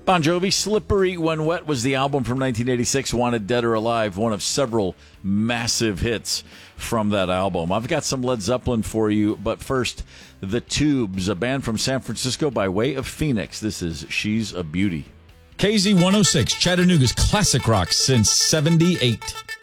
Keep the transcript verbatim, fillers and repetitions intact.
Bon Jovi, Slippery When Wet was the album from nineteen eighty-six, Wanted Dead or Alive, one of several massive hits from that album. I've got some Led Zeppelin for you, but first, The Tubes, a band from San Francisco by way of Phoenix. This is She's a Beauty. K Z one oh six, Chattanooga's classic rock since seventy-eight.